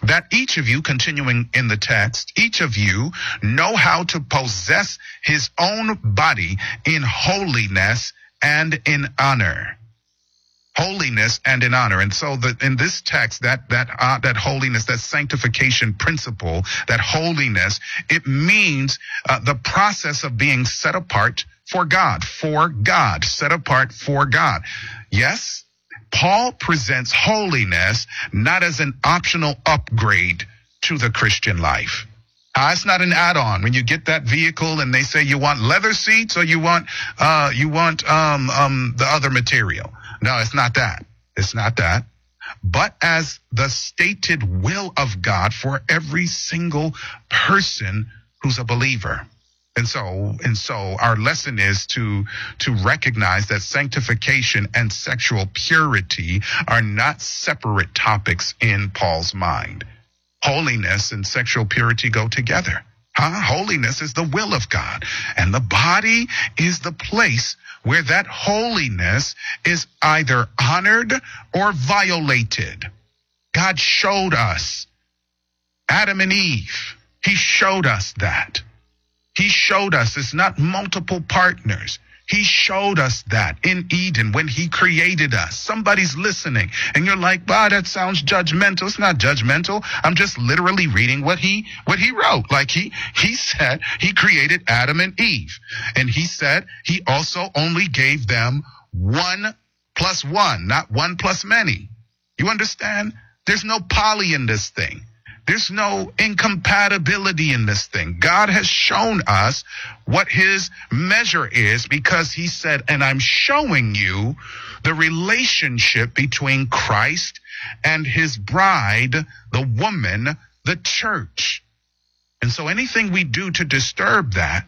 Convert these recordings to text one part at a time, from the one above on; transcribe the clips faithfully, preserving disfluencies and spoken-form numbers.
that each of you, continuing in the text, each of you know how to possess his own body in holiness and in honor. Holiness and in honor. And so the, in this text, that that uh, that holiness, that sanctification principle, that holiness, it means uh, the process of being set apart for God, for God, set apart for God. Yes, Paul presents holiness not as an optional upgrade to the Christian life. Uh, it's not an add-on. When you get that vehicle and they say you want leather seats or you want uh, you want um, um, the other material. No, it's not that. It's not that. But as the stated will of God for every single person who's a believer. And so, and so our lesson is to, to recognize that sanctification and sexual purity are not separate topics in Paul's mind. Holiness and sexual purity go together. Huh? Holiness is the will of God, and the body is the place where that holiness is either honored or violated. God showed us, Adam and Eve, he showed us that. He showed us it's not multiple partners. He showed us that in Eden when he created us. Somebody's listening and you're like, wow, that sounds judgmental. It's not judgmental. I'm just literally reading what he what he wrote. Like he he said he created Adam and Eve. And he said he also only gave them one plus one, not one plus many. You understand? There's no poly in this thing. There's no incompatibility in this thing. God has shown us what his measure is because he said, and I'm showing you the relationship between Christ and his bride, the woman, the church. And so anything we do to disturb that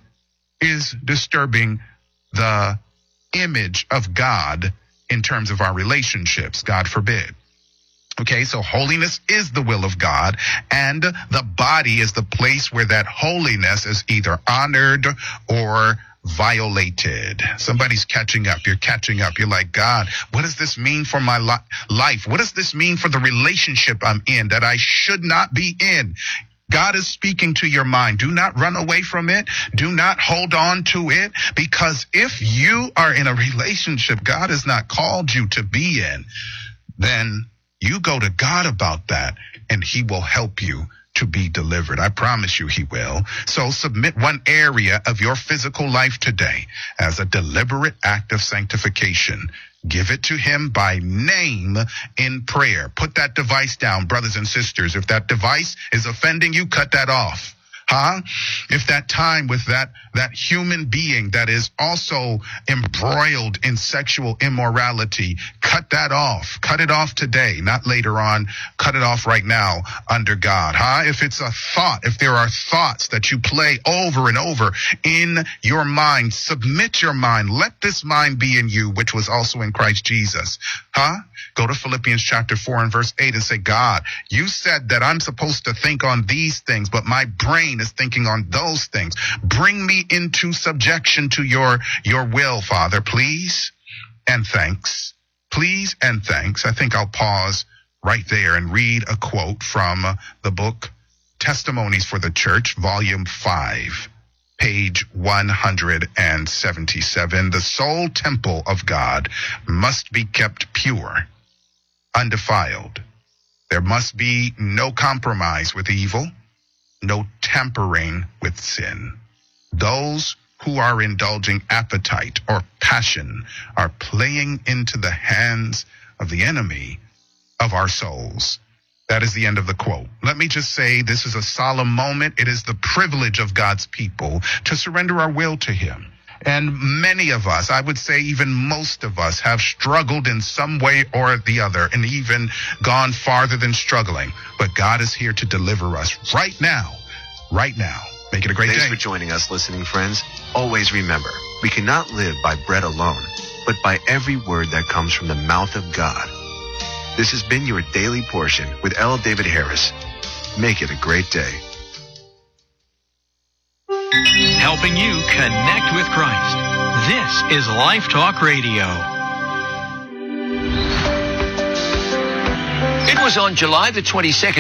is disturbing the image of God in terms of our relationships, God forbid. Okay, so holiness is the will of God, and the body is the place where that holiness is either honored or violated. Somebody's catching up. You're catching up. You're like, God, what does this mean for my li- life? What does this mean for the relationship I'm in that I should not be in? God is speaking to your mind. Do not run away from it. Do not hold on to it, because if you are in a relationship God has not called you to be in, then you go to God about that and he will help you to be delivered. I promise you he will. So submit one area of your physical life today as a deliberate act of sanctification. Give it to him by name in prayer. Put that device down, brothers and sisters. If that device is offending you, cut that off. Huh? If that time with that, that human being that is also embroiled in sexual immorality, cut that off. Cut it off today, not later on. Cut it off right now under God. Huh? If it's a thought, if there are thoughts that you play over and over in your mind, submit your mind. Let this mind be in you, which was also in Christ Jesus. Huh? Go to Philippians chapter four and verse eight and say, God, you said that I'm supposed to think on these things, but my brain is thinking on those things. Bring me into subjection to your, your will, Father, please. And thanks. Please and thanks. I think I'll pause right there and read a quote from the book Testimonies for the Church, volume five, page one hundred seventy-seven. The soul temple of God must be kept pure, undefiled. There must be no compromise with evil, no tampering with sin. Those who are indulging appetite or passion are playing into the hands of the enemy of our souls. That is the end of the quote. Let me just say this is a solemn moment. It is the privilege of God's people to surrender our will to him. And many of us, I would say even most of us, have struggled in some way or the other and even gone farther than struggling. But God is here to deliver us right now, right now. Make it a great Thanks day. Thanks for joining us, listening friends. Always remember, we cannot live by bread alone, but by every word that comes from the mouth of God. This has been your Daily Portion with L. David Harris. Make it a great day. Helping you connect with Christ. This is Life Talk Radio. It was on July the twenty-second.